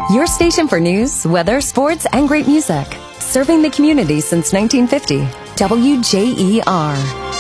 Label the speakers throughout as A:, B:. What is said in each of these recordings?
A: Your station for news, weather, sports, and great music. Serving the community since 1950. WJER.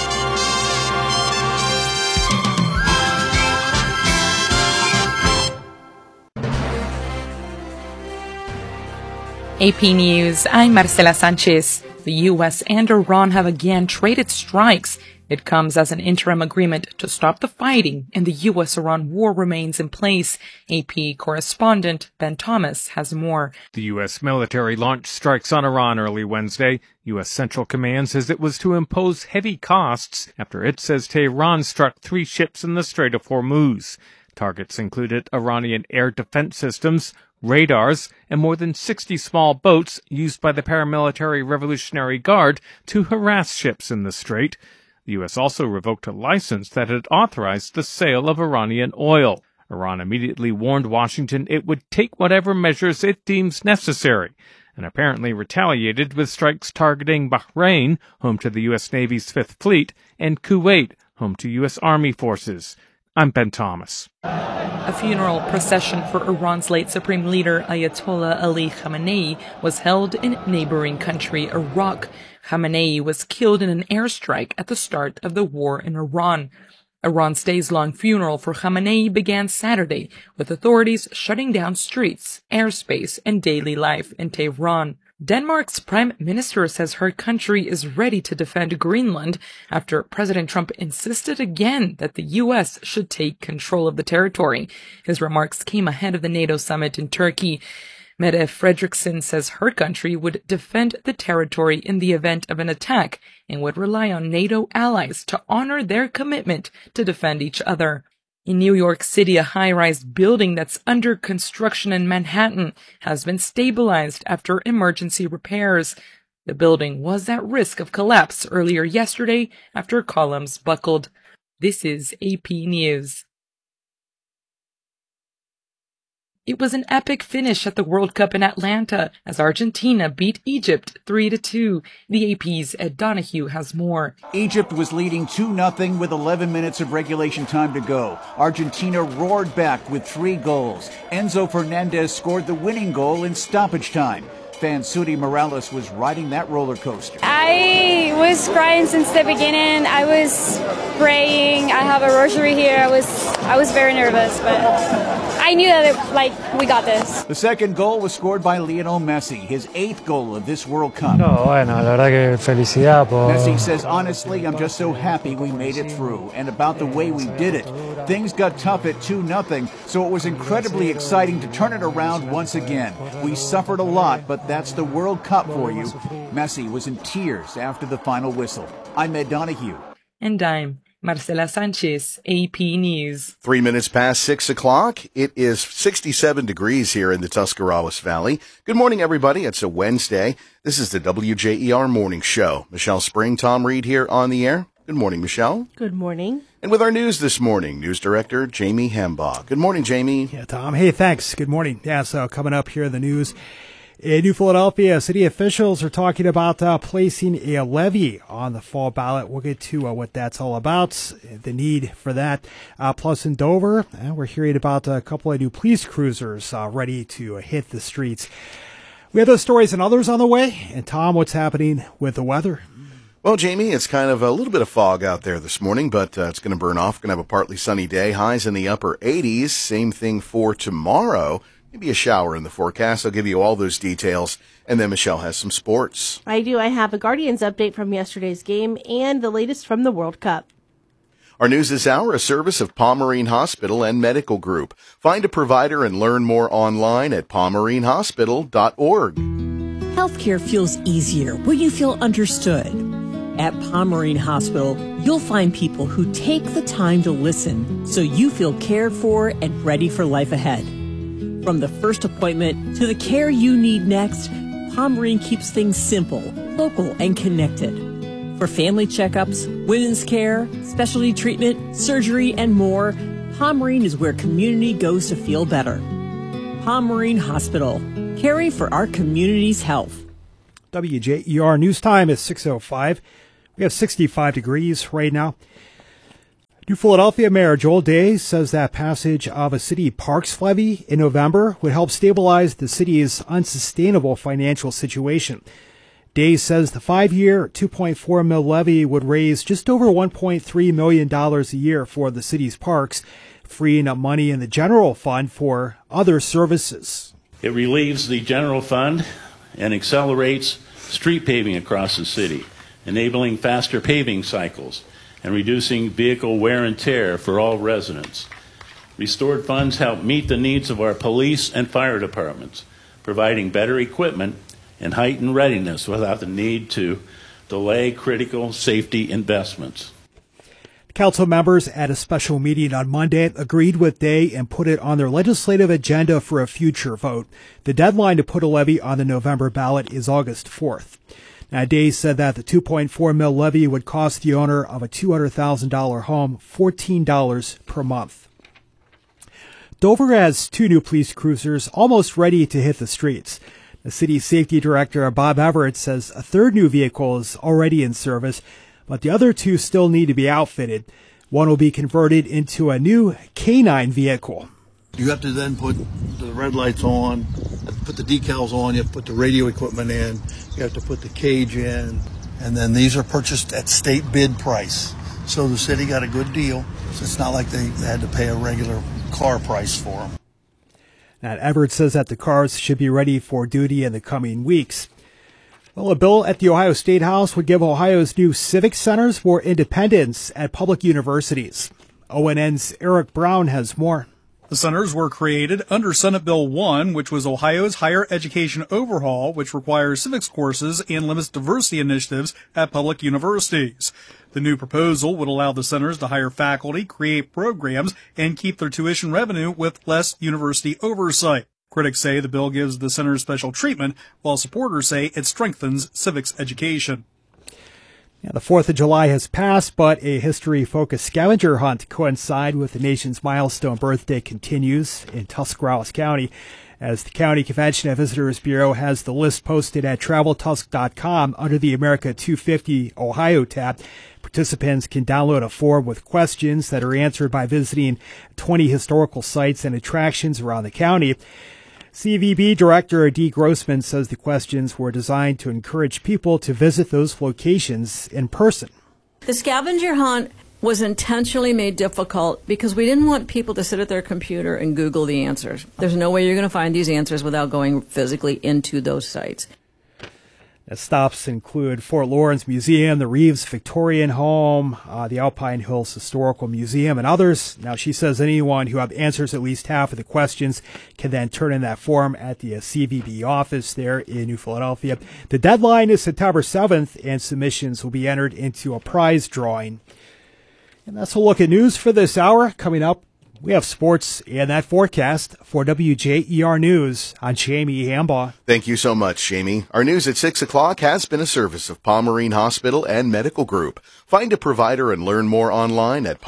B: AP News, I'm Marcela Sanchez. The U.S. and Iran have again traded strikes. It comes as an interim agreement to stop the fighting, and the U.S.-Iran war remains in place. AP correspondent Ben Thomas has more.
C: The U.S. military launched strikes on Iran early Wednesday. U.S. Central Command says it was to impose heavy costs after it says Tehran struck 3 ships in the Strait of Hormuz. Targets included Iranian air defense systems, radars, and more than 60 small boats used by the paramilitary Revolutionary Guard to harass ships in the strait. The U.S. also revoked a license that had authorized the sale of Iranian oil. Iran immediately warned Washington it would take whatever measures it deems necessary, and apparently retaliated with strikes targeting Bahrain, home to the U.S. Navy's Fifth Fleet, and Kuwait, home to U.S. Army forces. I'm Ben Thomas.
B: A funeral procession for Iran's late supreme leader Ayatollah Ali Khamenei was held in neighboring country Iraq. Khamenei was killed in an airstrike at the start of the war in Iran. Iran's days-long funeral for Khamenei began Saturday, with authorities shutting down streets, airspace, and daily life in Tehran. Denmark's prime minister says her country is ready to defend Greenland after President Trump insisted again that the U.S. should take control of the territory. His remarks came ahead of the NATO summit in Turkey. Mette Frederiksen says her country would defend the territory in the event of an attack and would rely on NATO allies to honor their commitment to defend each other. In New York City, a high-rise building that's under construction in Manhattan has been stabilized after emergency repairs. The building was at risk of collapse earlier yesterday after columns buckled. This is AP News. It was an epic finish at the World Cup in Atlanta as Argentina beat Egypt 3-2. The AP's Ed Donahue has more.
D: Egypt was leading 2-0 with 11 minutes of regulation time to go. Argentina roared back with 3 goals. Enzo Fernandez scored the winning goal in stoppage time. Fan Sudi Morales was riding that roller coaster.
E: I was crying since the beginning. I was praying. I have a rosary here. I was very nervous, but I knew that we got this.
D: The second goal was scored by Lionel Messi, his 8th goal of this World Cup.
F: Bueno, la verdad que felicidad por...
D: Messi says, honestly, I'm just so happy we made it through, and about the way we did it. Things got tough at 2-0, so it was incredibly exciting to turn it around once again. We suffered a lot, but that's the World Cup for you. Messi was in tears after the final whistle. I'm Ed Donahue.
B: And I'm Marcela Sanchez, AP News.
G: 3 minutes past 6 o'clock. It is 67 degrees here in the Tuscarawas Valley. Good morning, everybody. It's a Wednesday. This is the WJER Morning Show. Michelle Spring, Tom Reed here on the air. Good morning, Michelle.
H: Good morning.
G: And with our news this morning, News Director Jamie Hembaugh. Good morning, Jamie.
I: Yeah, Tom. Hey, thanks. Good morning. Yeah, so coming up here in the news, in New Philadelphia, city officials are talking about placing a levy on the fall ballot. We'll get to what that's all about, the need for that. Plus in Dover, we're hearing about a couple of new police cruisers ready to hit the streets. We have those stories and others on the way. And Tom, what's happening with the weather?
G: Well, Jamie, it's kind of a little bit of fog out there this morning, but it's going to burn off. Going to have a partly sunny day. Highs in the upper 80s. Same thing for tomorrow. Maybe a shower in the forecast. I'll give you all those details. And then Michelle has some sports.
H: I do. I have a Guardians update from yesterday's game and the latest from the World Cup.
G: Our news this hour, a service of Pomerene Hospital and Medical Group. Find a provider and learn more online at pomerenehospital.org.
J: Healthcare feels easier when you feel understood. At Pomerene Hospital, you'll find people who take the time to listen so you feel cared for and ready for life ahead. From the first appointment to the care you need next, Pomerene keeps things simple, local, and connected. For family checkups, women's care, specialty treatment, surgery, and more, Pomerene is where community goes to feel better. Pomerene Hospital, caring for our community's health.
I: WJER News Time is 6:05. We have 65 degrees right now. New Philadelphia Mayor Joel Day says that passage of a city parks levy in November would help stabilize the city's unsustainable financial situation. Day says the 5-year, $2.4 million levy would raise just over $1.3 million a year for the city's parks, freeing up money in the general fund for other services.
K: It relieves the general fund and accelerates street paving across the city, enabling faster paving cycles and reducing vehicle wear and tear for all residents. Restored funds help meet the needs of our police and fire departments, providing better equipment and heightened readiness without the need to delay critical safety investments.
I: Council members at a special meeting on Monday agreed with Day and put it on their legislative agenda for a future vote. The deadline to put a levy on the November ballot is August 4th. Now, Day said that the $2.4 million levy would cost the owner of a $200,000 home $14 per month. Dover has 2 new police cruisers almost ready to hit the streets. The city safety director, Bob Everett, says a 3rd new vehicle is already in service, but the other 2 still need to be outfitted. One will be converted into a new K9 vehicle.
L: You have to then put the red lights on, put the decals on, you have to put the radio equipment in, you have to put the cage in, and then these are purchased at state bid price. So the city got a good deal. So it's not like they had to pay a regular car price for them.
I: Now, Everett says that the cars should be ready for duty in the coming weeks. Well, a bill at the Ohio State House would give Ohio's new civic centers more independence at public universities. ONN's Eric Brown has more.
M: The centers were created under Senate Bill 1, which was Ohio's higher education overhaul, which requires civics courses and limits diversity initiatives at public universities. The new proposal would allow the centers to hire faculty, create programs, and keep their tuition revenue with less university oversight. Critics say the bill gives the centers special treatment, while supporters say it strengthens civics education.
I: The 4th of July has passed, but a history-focused scavenger hunt to coincide with the nation's milestone birthday continues in Tuscarawas County, as the County Convention and Visitors Bureau has the list posted at TravelTusk.com under the America 250 Ohio tab. Participants can download a form with questions that are answered by visiting 20 historical sites and attractions around the county. CVB Director Dee Grossman says the questions were designed to encourage people to visit those locations in person.
N: The scavenger hunt was intentionally made difficult because we didn't want people to sit at their computer and Google the answers. There's no way you're going to find these answers without going physically into those sites.
I: The stops include Fort Lawrence Museum, the Reeves Victorian Home, the Alpine Hills Historical Museum, and others. Now, she says anyone who answers at least half of the questions can then turn in that form at the CVB office there in New Philadelphia. The deadline is September 7th, and submissions will be entered into a prize drawing. And that's a look at news for this hour. Coming up, we have sports and that forecast. For WJER News, I'm Jamie Hambaugh.
G: Thank you so much, Jamie. Our news at 6 o'clock has been a service of Pomerene Hospital and Medical Group. Find a provider and learn more online at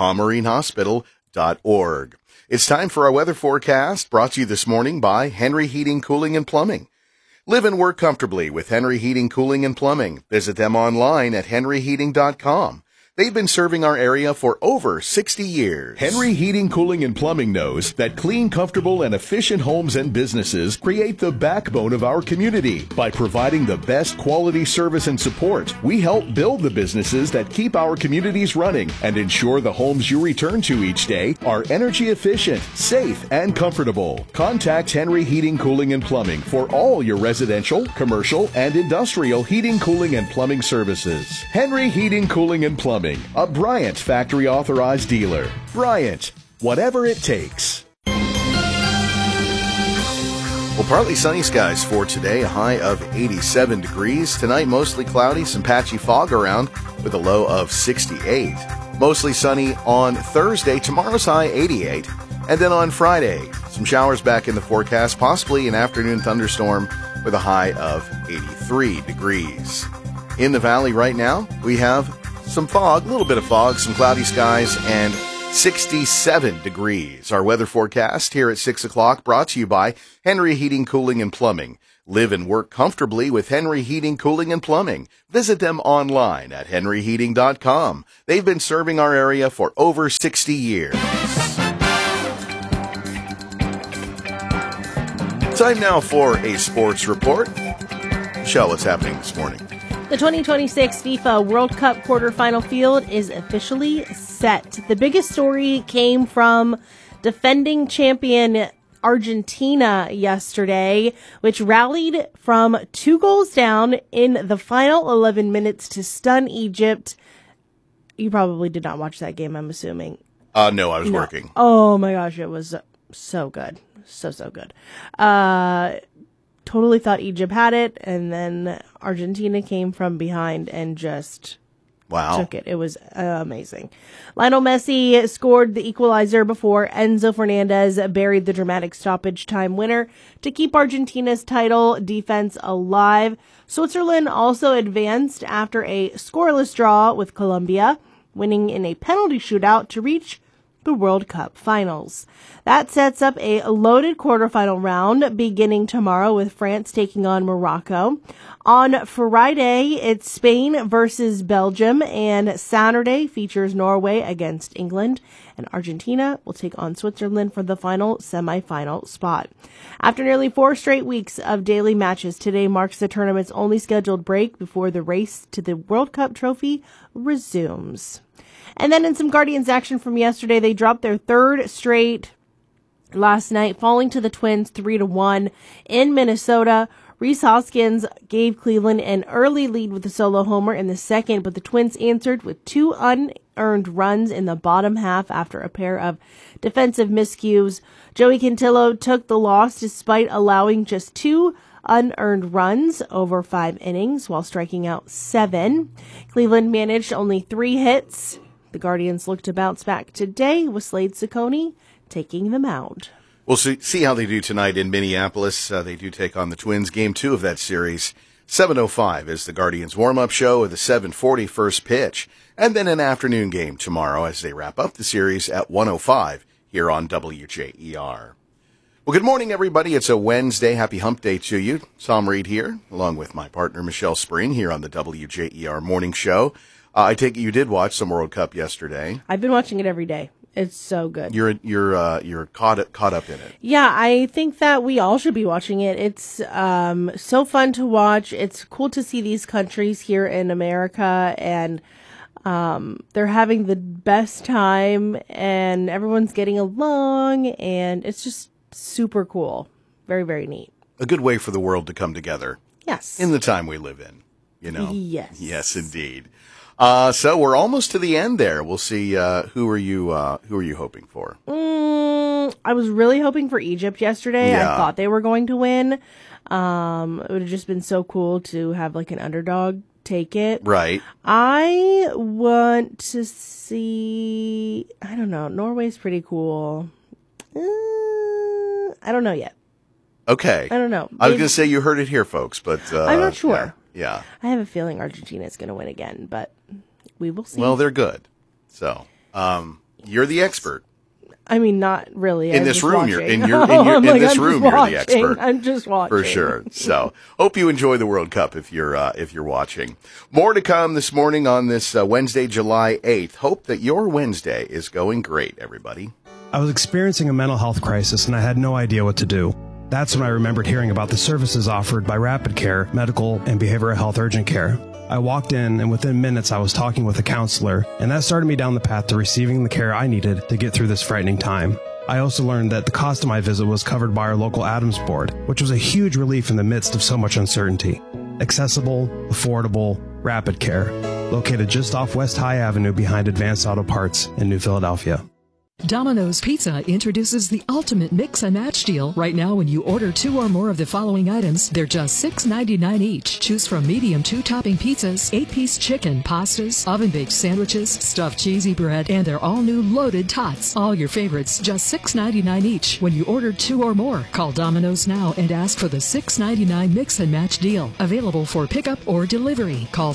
G: pomerenehospital.org. It's time for our weather forecast, brought to you this morning by Henry Heating, Cooling, and Plumbing. Live and work comfortably with Henry Heating, Cooling, and Plumbing. Visit them online at henryheating.com. They've been serving our area for over 60 years.
O: Henry Heating, Cooling, and Plumbing knows that clean, comfortable, and efficient homes and businesses create the backbone of our community. By providing the best quality service and support, we help build the businesses that keep our communities running and ensure the homes you return to each day are energy efficient, safe, and comfortable. Contact Henry Heating, Cooling, and Plumbing for all your residential, commercial, and industrial heating, cooling, and plumbing services. Henry Heating, Cooling, and Plumbing, a Bryant factory authorized dealer. Bryant, whatever it takes.
G: Well, partly sunny skies for today, a high of 87 degrees. Tonight, mostly cloudy, some patchy fog around with a low of 68. Mostly sunny on Thursday, tomorrow's high 88. And then on Friday, some showers back in the forecast, possibly an afternoon thunderstorm with a high of 83 degrees. In the valley right now, we have some fog, a little bit of fog, some cloudy skies, and 67 degrees. Our weather forecast here at 6 o'clock brought to you by Henry Heating, Cooling, and Plumbing. Live and work comfortably with Henry Heating, Cooling, and Plumbing. Visit them online at henryheating.com. They've been serving our area for over 60 years. Time now for a sports report. Michelle, what's happening this morning?
H: The 2026 FIFA World Cup quarterfinal field is officially set. The biggest story came from defending champion Argentina yesterday, which rallied from 2 goals down in the final 11 minutes to stun Egypt. You probably did not watch that game, I'm assuming.
G: No, I was working.
H: Oh my gosh, it was so good. So good. Totally thought Egypt had it, and then Argentina came from behind and just took it. It was amazing. Lionel Messi scored the equalizer before Enzo Fernandez buried the dramatic stoppage time winner to keep Argentina's title defense alive. Switzerland also advanced after a scoreless draw with Colombia, winning in a penalty shootout to reach the World Cup finals. That sets up a loaded quarterfinal round beginning tomorrow with France taking on Morocco. On Friday, it's Spain versus Belgium, and Saturday features Norway against England, and Argentina will take on Switzerland for the final semifinal spot. After nearly 4 straight weeks of daily matches, today marks the tournament's only scheduled break before the race to the World Cup trophy resumes. And then in some Guardians action from yesterday, they dropped their 3rd straight last night, falling to the Twins 3-1 in Minnesota. Rhys Hoskins gave Cleveland an early lead with a solo homer in the second, but the Twins answered with 2 unearned runs in the bottom half after a pair of defensive miscues. Joey Cantillo took the loss despite allowing just 2 unearned runs over 5 innings while striking out 7. Cleveland managed only 3 hits. The Guardians look to bounce back today with Slade Ciccone taking them out.
G: We'll see how they do tonight in Minneapolis. They do take on the Twins. Game 2 of that series. 7:05 is the Guardians warm-up show with a 7:40 first pitch. And then an afternoon game tomorrow as they wrap up the series at 1:05 here on WJER. Well, good morning, everybody. It's a Wednesday. Happy hump day to you. Tom Reed here, along with my partner Michelle Spring here on the WJER Morning Show. I take it you did watch some World Cup yesterday.
H: I've been watching it every day. It's so good.
G: You're caught up in it.
H: Yeah, I think that we all should be watching it. It's so fun to watch. It's cool to see these countries here in America, and they're having the best time, and everyone's getting along, and it's just super cool. Very, very neat.
G: A good way for the world to come together.
H: Yes.
G: In the time we live in, you know.
H: Yes.
G: Yes, indeed. So we're almost to the end there. We'll see. Who are you hoping for?
H: I was really hoping for Egypt yesterday.
G: Yeah.
H: I thought they were going to win. It would have just been so cool to have like an underdog take it.
G: Right.
H: I want to see. I don't know. Norway's pretty cool. I don't know yet.
G: Okay.
H: I don't know.
G: I was going to say you heard it here, folks, but
H: I'm not sure.
G: Yeah.
H: I have a feeling Argentina is going to win again, but we will see.
G: Well, they're good. So, you're the expert.
H: I mean, not really.
G: In
H: I'm
G: this
H: just
G: room,
H: watching.
G: you're in this room. You're the expert
H: I'm just watching
G: for sure. So, hope you enjoy the World Cup if you're watching. More to come this morning on this Wednesday, July 8th. Hope that your Wednesday is going great, everybody.
P: I was experiencing a mental health crisis, and I had no idea what to do. That's when I remembered hearing about the services offered by Rapid Care, Medical, and Behavioral Health Urgent Care. I walked in, and within minutes I was talking with a counselor, and that started me down the path to receiving the care I needed to get through this frightening time. I also learned that the cost of my visit was covered by our local Adams board, which was a huge relief in the midst of so much uncertainty. Accessible, affordable, Rapid Care, located just off West High Avenue behind Advanced Auto Parts in New Philadelphia.
Q: Domino's Pizza introduces the ultimate mix and match deal. Right now, when you order 2 or more of the following items, they're just $6.99 each. Choose from medium 2-topping pizzas, 8-piece chicken, pastas, oven-baked sandwiches, stuffed cheesy bread, and their all-new loaded tots. All your favorites, just $6.99 each. When you order 2 or more, call Domino's now and ask for the $6.99 mix and match deal. Available for pickup or delivery. Call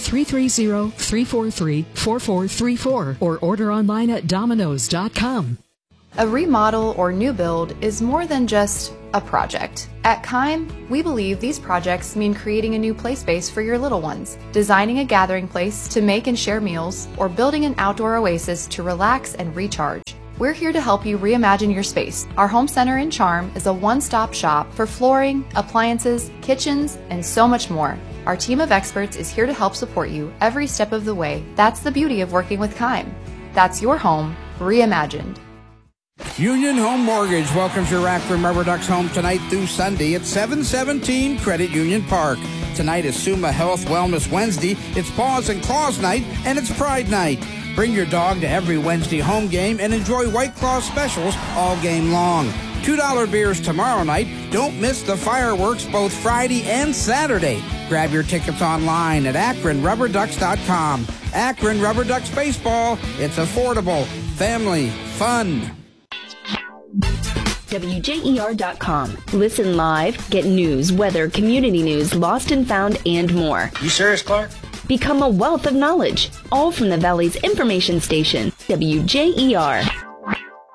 Q: 330-343-4434 or order online at Domino's.com.
R: A remodel or new build is more than just a project. At Keim, we believe these projects mean creating a new play space for your little ones, designing a gathering place to make and share meals, or building an outdoor oasis to relax and recharge. We're here to help you reimagine your space. Our home center in Charm is a one-stop shop for flooring, appliances, kitchens, and so much more. Our team of experts is here to help support you every step of the way. That's the beauty of working with Keim. That's your home reimagined.
S: Union Home Mortgage welcomes your Akron Rubber Ducks home tonight through Sunday at 717 Credit Union Park. Tonight is Suma Health Wellness Wednesday, it's Paws and Claws Night, and it's Pride Night. Bring your dog to every Wednesday home game and enjoy White Claw specials all game long. $2 beers tomorrow night. Don't miss the fireworks both Friday and Saturday. Grab your tickets online at AkronRubberDucks.com. Akron Rubber Ducks Baseball. It's affordable, family, fun.
T: WJER.com. Listen live, get news, weather, community news, lost and found, and more.
U: You serious, Clark?
T: Become a wealth of knowledge, all from the Valley's information station, WJER.